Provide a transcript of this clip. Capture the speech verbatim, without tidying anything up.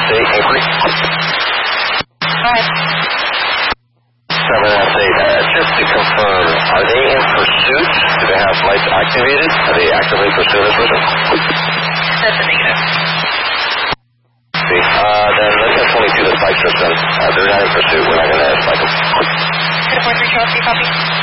eight, inquiry. Alright. seven one eight, uh, just to confirm, are they in pursuit? Do they have lights activated? Are they actively pursuing this person? That's a negative. See, uh, then let's have twenty-two, the spike system. Uh, they're not in pursuit. We're not going to spike them. Four three, copy.